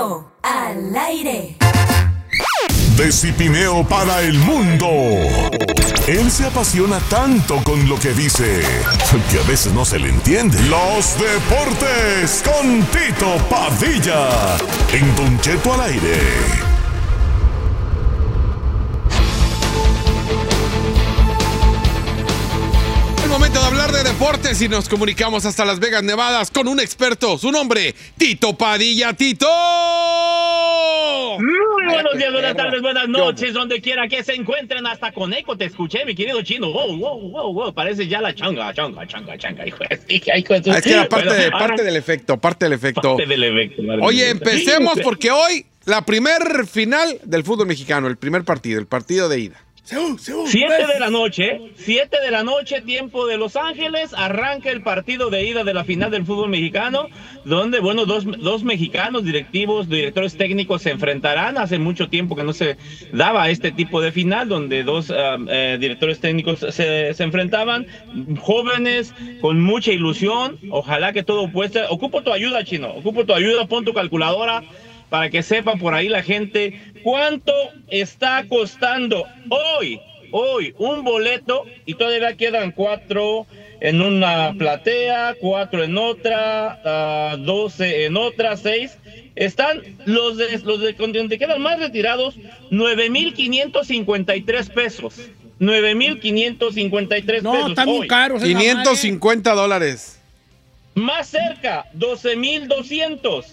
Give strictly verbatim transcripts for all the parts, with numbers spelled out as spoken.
Tito al aire. De Cipineo para el mundo. Él se apasiona tanto con lo que dice que a veces no se le entiende. Los deportes con Tito Padilla en Don Cheto al aire. Momento de hablar de deportes y nos comunicamos hasta Las Vegas, Nevada, con un experto. Su nombre, Tito Padilla. ¡Tito! Muy buenos días, buenas tardes, buenas noches, donde quiera que se encuentren. Hasta con eco te escuché, mi querido chino. Wow, wow, wow, wow. Parece ya la changa, changa, changa, changa. Hijo de... hijo de... Ah, es que era parte, bueno, de, ahora... parte del efecto, parte del efecto. Parte del efecto. Oye, empecemos porque hoy la primer final del fútbol mexicano, el primer partido, el partido de ida. Siete de la noche, siete de la noche, tiempo de Los Ángeles, arranca el partido de ida de la final del fútbol mexicano, donde, bueno, dos, dos mexicanos directivos, directores técnicos se enfrentarán. Hace mucho tiempo que no se daba este tipo de final, donde dos uh, eh, directores técnicos se, se enfrentaban, jóvenes, con mucha ilusión. Ojalá que todo puesta. Ocupo tu ayuda, Chino, ocupo tu ayuda, pon tu calculadora, para que sepa por ahí la gente cuánto está costando hoy, hoy, un boleto, y todavía quedan cuatro en una platea, cuatro en otra, uh, doce en otra, seis. Están los de los de donde quedan más retirados, nueve mil quinientos cincuenta y tres pesos. nueve mil quinientos cincuenta y tres no, pesos. No, están muy caros. quinientos cincuenta dólares. Más cerca, doce mil doscientos.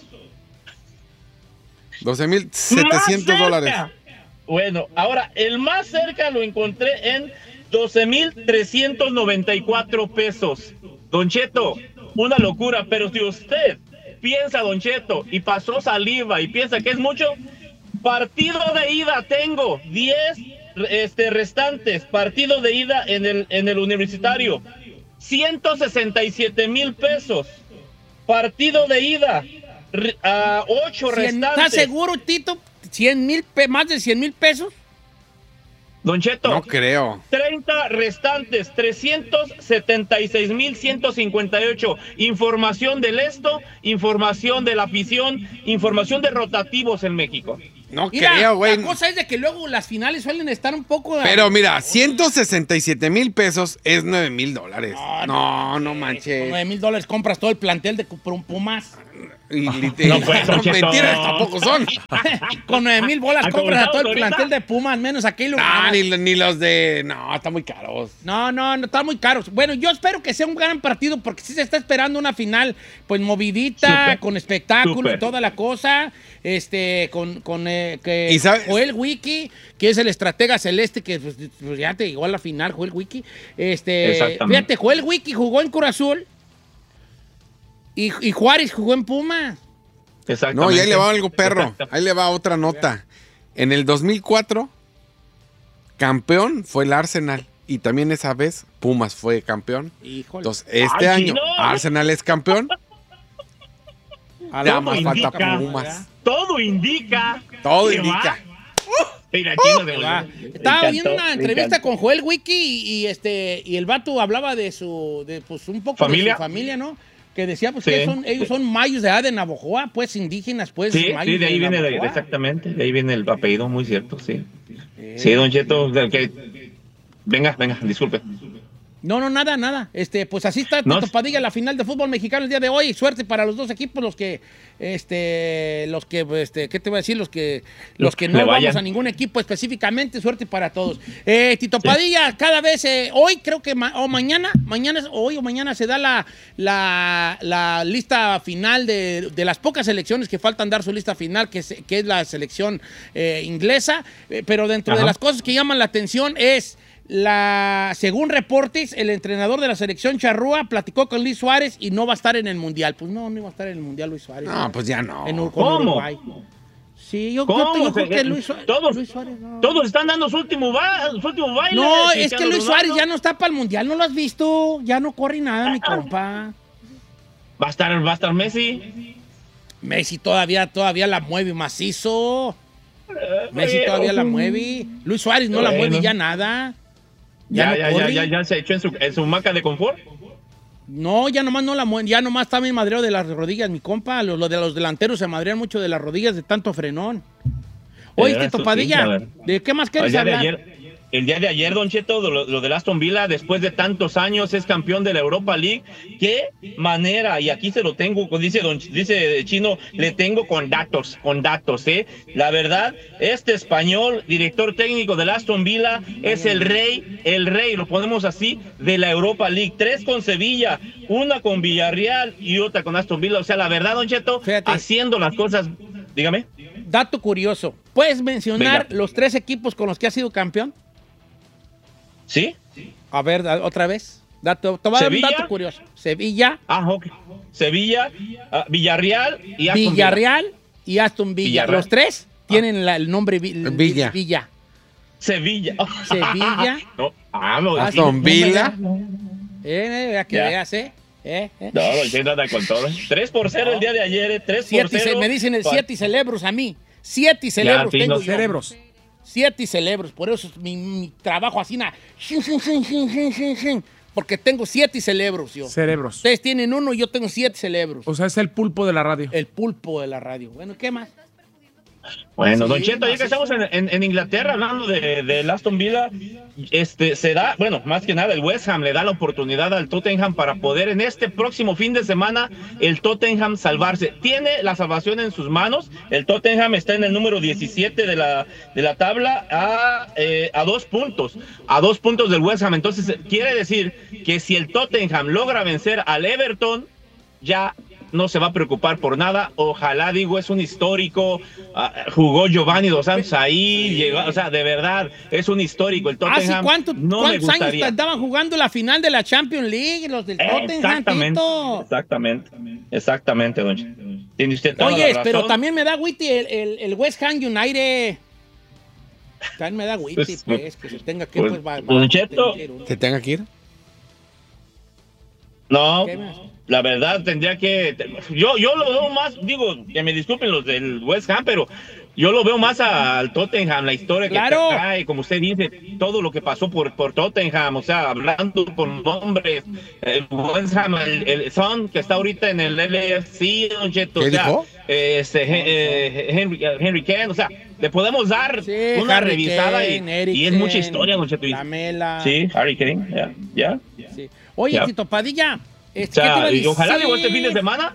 doce mil setecientos dólares. Bueno, ahora el más cerca lo encontré en doce mil trescientos noventa y cuatro pesos. Don Cheto, una locura, pero si usted piensa, Don Cheto, y pasó saliva y piensa que es mucho, partido de ida tengo diez este, restantes, partido de ida en el, en el universitario, ciento sesenta y siete mil pesos, partido de ida. A uh, ocho restantes. ¿Estás seguro, Tito? ¿cien mil, más de cien mil pesos? Don Cheto. No creo. treinta restantes, trescientos setenta y seis mil ciento cincuenta y ocho. Información del esto, información de la afición, información de rotativos en México. No mira, creo, güey. La cosa es de que luego las finales suelen estar un poco... Pero mira, ciento sesenta y siete mil pesos es nueve mil dólares. No, no, no manches. nueve mil dólares compras todo el plantel de Pumas. Y, y, no, pues, no, mentiras tampoco son. Con nueve mil bolas compras a todo el plantel de Pumas, menos aquello. No, ni, ni los de... No, están muy caros. No, no, no, están muy caros. Bueno, yo espero que sea un gran partido porque sí se está esperando una final, pues, movidita, super, con espectáculo super. Y toda la cosa. Este, con, con eh, que Joel Wiki, que es el estratega celeste, que pues, pues, ya te llegó a la final, Joel Wiki. Este, fíjate, Joel Wiki jugó en Cruz Azul. Y, y Juárez jugó en Pumas. Exactamente. No, y ahí le va algo, perro. Ahí le va otra nota. En el dos mil cuatro, campeón fue el Arsenal. Y también esa vez, Pumas fue campeón. Híjole. Entonces, este Ay, año, no. Arsenal es campeón. Nada más falta Pumas. Todo indica. Todo indica. Mira, uh, de estaba viendo una entrevista con Joel Wiki y, y, este, y el vato hablaba de su, de, pues, un poco ¿Familia? de su familia, ¿no? Que decía, pues, sí. que son, ellos son mayos de edad de Navojoa, pues, indígenas, pues. Sí, mayos sí, de ahí de viene, de, exactamente, de ahí viene el apellido, muy cierto, sí. Eh. Sí, don Cheto, que... venga, venga, disculpe. No, no, nada, nada. Este, pues así está Tito no. Padilla, la final de fútbol mexicano el día de hoy. Suerte para los dos equipos, los que, este, los que, este, ¿qué te voy a decir? Los que, los, los que no vamos vayan. a ningún equipo específicamente. Suerte para todos. Eh, Tito sí. Padilla, cada vez, eh, hoy creo que, ma o mañana, mañana, hoy o mañana se da la, la, la lista final de, de las pocas selecciones que faltan dar su lista final, que es, que es la selección eh, inglesa. Eh, pero dentro Ajá. de las cosas que llaman la atención es... La, según reportes, el entrenador de la selección Charrúa platicó con Luis Suárez y no va a estar en el Mundial. Pues no, no iba a estar en el Mundial Luis Suárez. No, no. pues ya no. En Ur ¿Cómo? Uruguay. Sí, yo, ¿Cómo? yo, yo creo que Luis Suárez, todos, Luis Suárez no. Todos están dando su último, ba su último baile. No, es que Luis Suárez ya no está para el Mundial, ¿no lo has visto? Ya no corre nada, mi compa. ¿Va a estar, va a estar Messi? Messi todavía, todavía la mueve macizo. Messi todavía la mueve. Luis Suárez no la mueve ya nada. Ya, ya, ya, ya, ya, ya se echó en su, en su maca de confort. No, ya nomás no la mueven, ya nomás está bien madreado de las rodillas, mi compa. Los, los de los delanteros se madrean mucho de las rodillas de tanto frenón. Oye, Tito Padilla, sí, ¿de qué más quieres hablar? De ayer, el día de ayer, Don Cheto, lo, lo del Aston Villa, después de tantos años, es campeón de la Europa League. Qué manera, y aquí se lo tengo, dice don, dice Chino, le tengo con datos, con datos, ¿eh? La verdad, este español, director técnico del Aston Villa, es el rey, el rey, lo ponemos así, de la Europa League. Tres con Sevilla, una con Villarreal y otra con Aston Villa. O sea, la verdad, Don Cheto, fíjate, haciendo las cosas, dígame. Dato curioso, ¿puedes mencionar Venga. los tres equipos con los que has sido campeón? ¿Sí? A ver, otra vez. Dato, te voy a dar un dato curioso. Sevilla. Ah, ok. Sevilla, uh, Villarreal y Aston Villarreal Villa. y Aston Villa. Villarreal. Los tres ah. tienen la, el nombre vi, Villa. Villa. Sevilla. Sevilla. No, ah, no, Aston Villa. Eh, eh, que ya. veas, ¿eh? Eh, eh. No, no, no, nada con todo. tres por cero no. el día de ayer, tres por cero. Me dicen el siete y celebros a mí. Siete y celebros ya, tengo no, yo. Cerebros. Siete y celebros, por eso es mi, mi trabajo así, na, porque tengo siete y celebros yo. Cerebros. Ustedes tienen uno y yo tengo siete cerebros. O sea, es el pulpo de la radio. El pulpo de la radio. Bueno, ¿qué más? Bueno, sí, Don Cheto, ya que estamos en, en, en Inglaterra hablando de, de Aston Villa, este, se da, bueno, más que nada el West Ham le da la oportunidad al Tottenham para poder en este próximo fin de semana el Tottenham salvarse. Tiene la salvación en sus manos, el Tottenham está en el número diecisiete de la, de la tabla a, eh, a dos puntos, a dos puntos del West Ham. Entonces quiere decir que si el Tottenham logra vencer al Everton, ya no se va a preocupar por nada. Ojalá, digo, es un histórico. Uh, jugó Giovanni Dos Santos ahí, sí. llegó, o sea, de verdad, es un histórico. El Tottenham. ¿Ah, sí? ¿Cuánto, no ¿Cuántos me años estaban jugando la final de la Champions League? Los del Tottenham. Exactamente, Tito. exactamente, exactamente, don Cheto. Tiene usted toda Oye, la razón. pero también me da Witty el, el, el West Ham United. También me da Witty, pues, pues, que se tenga que, pues, va, Don Cheto, ¿se tenga que ir? No, la verdad tendría que... Yo, yo lo veo más, digo, que me disculpen los del West Ham, pero yo lo veo más al Tottenham, la historia que claro. trae, como usted dice, todo lo que pasó por, por Tottenham, o sea, hablando con nombres, el West Ham, el, el Son, que está ahorita en el L F C, Don Cheto, o sea, este, eh, Henry, Henry Kane, o sea, le podemos dar sí, una Harry revisada Kane, y, y es mucha historia, Don Cheto. Lamela. Sí, Harry Kane, ya, ya. Sí. Oye, yeah. Tito Padilla, este, o sea, y ojalá llegó este fin de semana.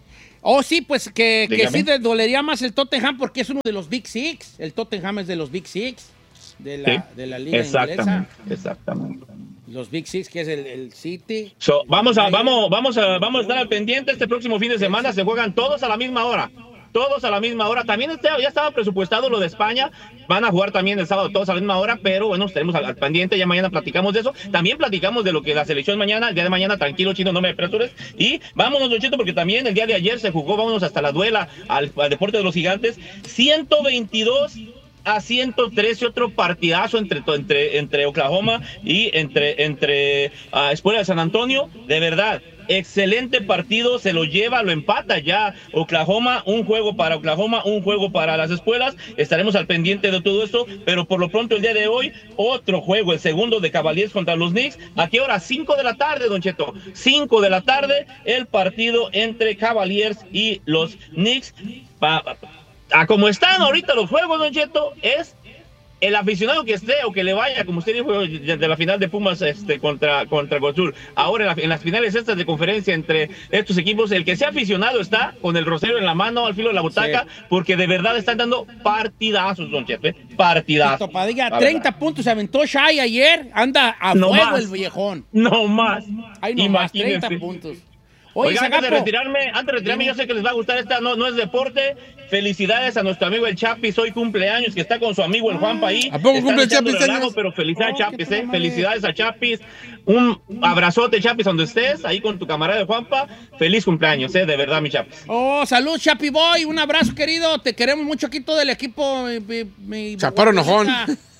Oh, sí, pues que, que sí te dolería más el Tottenham porque es uno de los Big Six. El Tottenham es de los Big Six de la, sí. de la liga exactamente, inglesa. Exactamente. Los Big Six, que es el, el City. So, vamos, a, vamos, vamos, a, vamos a estar al pendiente. Este próximo fin de semana se juegan todos a la misma hora. Todos a la misma hora. También este, ya estaba presupuestado lo de España. Van a jugar también el sábado todos a la misma hora, pero bueno, estaremos al, al pendiente. Ya mañana platicamos de eso. También platicamos de lo que la selección mañana, el día de mañana, tranquilo, Chino, no me apresures. Y vámonos, Don Cheto, porque también el día de ayer se jugó, vámonos hasta la duela al, al deporte de los gigantes. ciento veintidós a ciento trece, otro partidazo entre, entre, entre Oklahoma y entre, entre uh, Escuela de San Antonio. De verdad, excelente partido, se lo lleva, lo empata ya Oklahoma, un juego para Oklahoma, un juego para las escuelas. Estaremos al pendiente de todo esto, pero por lo pronto el día de hoy, otro juego, el segundo de Cavaliers contra los Knicks. ¿A qué hora? cinco de la tarde, Don Cheto. cinco de la tarde, el partido entre Cavaliers y los Knicks. Pa, pa, a como están ahorita los juegos, Don Cheto, es el aficionado que esté o que le vaya, como usted dijo, de la final de Pumas este, contra, contra Cruz Azul. Ahora en, la, en las finales estas de conferencia entre estos equipos, el que sea aficionado está con el rosario en la mano, al filo de la butaca, sí. porque de verdad están dando partidazos, Don Cheto, ¿eh? Partidazos. Padilla, treinta puntos se aventó Shai ayer, anda a no fuego más. El viejón. No más. Ay, no más, treinta puntos. Oye, Oiga, antes de retirarme, antes de retirarme, yo sé que les va a gustar esta, no, no es deporte. Felicidades a nuestro amigo el Chapis, hoy cumpleaños, que está con su amigo el Juanpa ahí. ¿A poco cumple el Chapis? Relajo, pero felicidades, oh, Chapis, eh. Felicidades a Chapis. Un abrazote, Chapis, donde estés, ahí con tu camarada de Juanpa. Feliz cumpleaños, eh, de verdad, mi Chapis. Oh, salud, Chapi Boy, un abrazo, querido. Te queremos mucho aquí todo el equipo. Mi, mi, Chaparro enojón.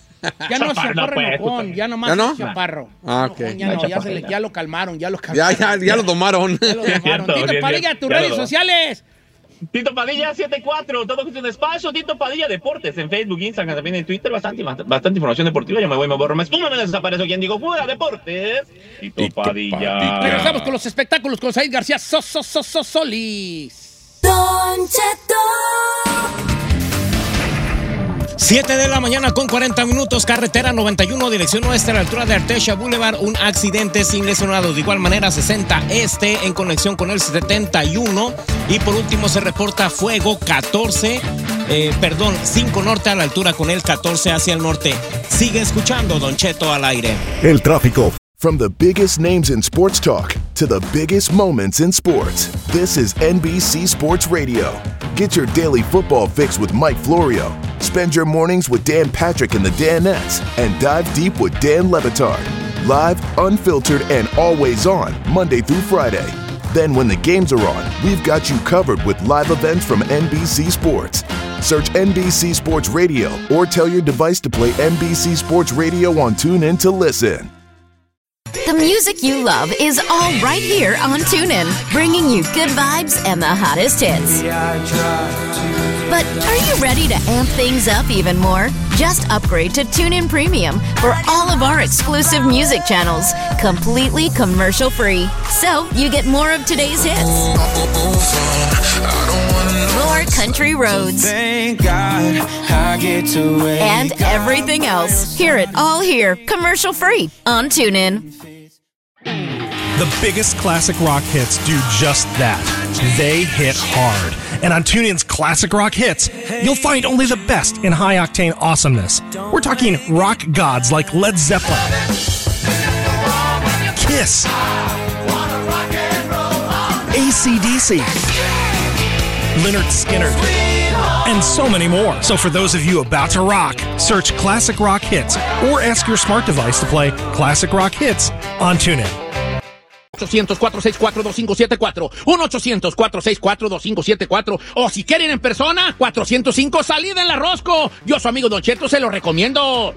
Ya no es Chaparro pues, enojón, ya nomás ¿Ya no? es Chaparro. Ah, ok. Ya, no, ya, se le, ya lo calmaron, ya lo calmaron. Ya, ya, ya lo tomaron. Ya lo tomaron. Tito Padilla, tus redes sociales. Tito Padilla setenta y cuatro, todo es un espacio. Tito Padilla Deportes en Facebook, Instagram, también en Twitter. Bastante, bastante información deportiva. Yo me voy, me borro, me espumo, me desaparezco. ¿Quién digo fuera Deportes? Tito, Tito Padilla. Padilla. Regresamos con los espectáculos con Said García so, so, so, so, Solís. Don Cheto. siete de la mañana con cuarenta minutos, carretera noventa y uno, dirección oeste a la altura de Artesia Boulevard, un accidente sin lesionados. De igual manera, sesenta este en conexión con el setenta y uno. Y por último se reporta fuego catorce, eh, perdón, cinco norte a la altura con el catorce hacia el norte. Sigue escuchando Don Cheto al aire. El tráfico. From the biggest names in sports talk to the biggest moments in sports, this is N B C Sports Radio. Get your daily football fix with Mike Florio. Spend your mornings with Dan Patrick and the Danettes, and dive deep with Dan Le Batard. Live, unfiltered, and always on, Monday through Friday. Then when the games are on, we've got you covered with live events from N B C Sports. Search N B C Sports Radio or tell your device to play N B C Sports Radio on TuneIn to listen. The music you love is all right here on TuneIn, bringing you good vibes and the hottest hits. But are you ready to amp things up even more? Just upgrade to TuneIn Premium for all of our exclusive music channels, completely commercial-free. So you get more of today's hits, more country roads, Thank God I get to wake and everything else. Hear it all here, commercial-free on TuneIn. The biggest classic rock hits do just that. They hit hard. And on TuneIn's Classic Rock Hits, you'll find only the best in high-octane awesomeness. We're talking rock gods like Led Zeppelin, Kiss, A C D C, Lynyrd Skynyrd, and so many more. So for those of you about to rock, search Classic Rock Hits or ask your smart device to play Classic Rock Hits on TuneIn. ochocientos, cuatrocientos sesenta y cuatro, veinticinco setenta y cuatro. uno ochocientos, cuatrocientos sesenta y cuatro, veinticinco setenta y cuatro. O si quieren en persona, cuatrocientos cinco, salida en la Rosco. Yo, su amigo Don Cheto, se lo recomiendo.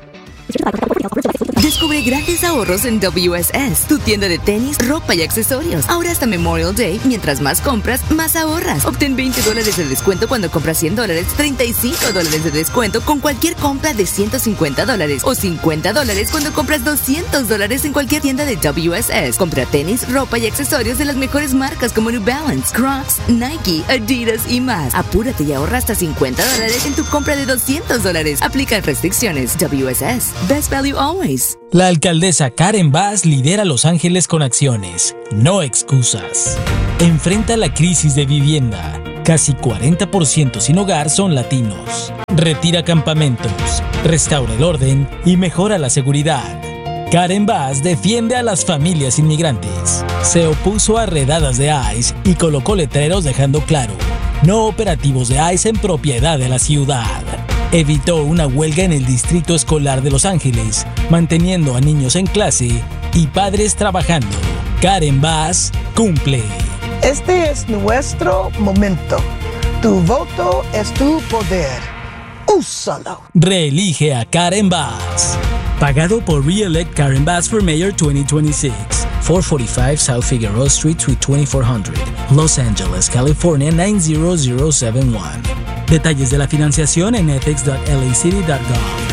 Descubre grandes ahorros en W S S, tu tienda de tenis, ropa y accesorios. Ahora hasta Memorial Day, mientras más compras, más ahorras. Obtén veinte dólares de descuento cuando compras cien dólares, treinta y cinco dólares de descuento con cualquier compra de ciento cincuenta dólares o cincuenta dólares cuando compras doscientos dólares en cualquier tienda de W S S. Compra tenis, ropa y accesorios de las mejores marcas como New Balance, Crocs, Nike, Adidas y más. Apúrate y ahorra hasta cincuenta dólares en tu compra de doscientos dólares. Aplican restricciones. W S S. Best value always. La alcaldesa Karen Bass lidera Los Ángeles con acciones, no excusas. Enfrenta la crisis de vivienda. Casi cuarenta por ciento sin hogar son latinos. Retira campamentos, restaura el orden y mejora la seguridad. Karen Bass defiende a las familias inmigrantes. Se opuso a redadas de ICE y colocó letreros dejando claro: no operativos de ICE en propiedad de la ciudad. Evitó una huelga en el distrito escolar de Los Ángeles, manteniendo a niños en clase y padres trabajando. Karen Bass cumple. Este es nuestro momento. Tu voto es tu poder. Úsalo. Reelige a Karen Bass. Pagado por Re-elect Karen Bass for Mayor twenty twenty-six. four forty-five South Figueroa Street, Suite twenty-four hundred, Los Angeles, California nine zero zero seven one. Detalles de la financiación en ethics punto l a city punto gov.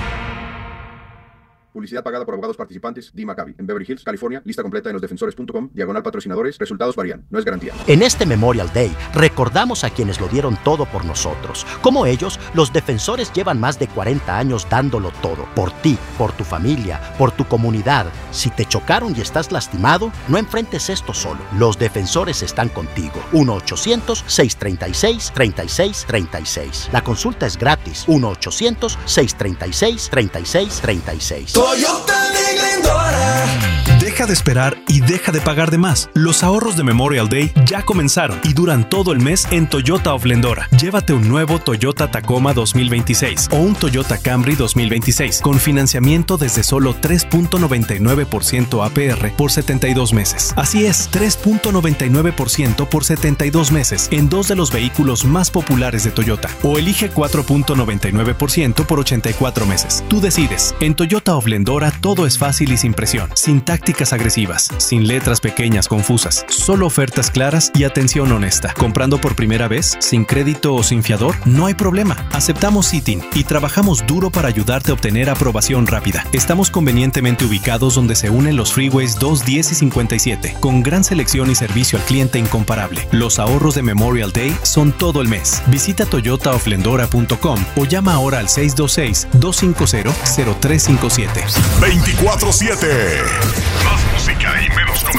Publicidad pagada por abogados participantes. D. Maccabi. En Beverly Hills, California. Lista completa en losdefensores punto com. Diagonal patrocinadores. Resultados varían. No es garantía. En este Memorial Day, recordamos a quienes lo dieron todo por nosotros. Como ellos, los defensores llevan más de cuarenta años dándolo todo. Por ti, por tu familia, por tu comunidad. Si te chocaron y estás lastimado, no enfrentes esto solo. Los defensores están contigo. uno ochocientos, seiscientos treinta y seis, treinta y seis treinta y seis. La consulta es gratis. uno ochocientos, seiscientos treinta y seis, treinta y seis treinta y seis. Toyota de Glendora. Deja de esperar y deja de pagar de más. Los ahorros de Memorial Day ya comenzaron y duran todo el mes en Toyota of Glendora. Llévate un nuevo Toyota Tacoma dos mil veintiséis o un Toyota Camry dos mil veintiséis con financiamiento desde solo tres punto noventa y nueve por ciento A P R por setenta y dos meses. Así es, tres punto noventa y nueve por ciento por setenta y dos meses en dos de los vehículos más populares de Toyota. O elige cuatro punto noventa y nueve por ciento por ochenta y cuatro meses. Tú decides. En Toyota of Glendora todo es fácil y sin presión, sin tácticas gráficas agresivas, sin letras pequeñas confusas, solo ofertas claras y atención honesta. Comprando por primera vez, sin crédito o sin fiador, no hay problema. Aceptamos Citin y trabajamos duro para ayudarte a obtener aprobación rápida. Estamos convenientemente ubicados donde se unen los freeways dos, diez y cincuenta y siete, con gran selección y servicio al cliente incomparable. Los ahorros de Memorial Day son todo el mes. Visita toyota of lendora punto com o llama ahora al seis dos seis, dos cinco cero, cero tres cinco siete. veinticuatro siete. Más música y menos comerciales.